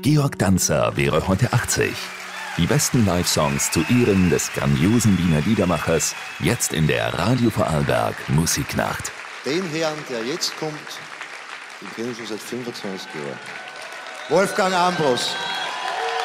Georg Danzer wäre heute 80. Die besten Live-Songs zu Ehren des grandiosen Wiener Liedermachers, jetzt in der Radio Vorarlberg Musiknacht. Den Herrn, der jetzt kommt, den kenne ich schon seit 25 Jahren. Wolfgang Ambros.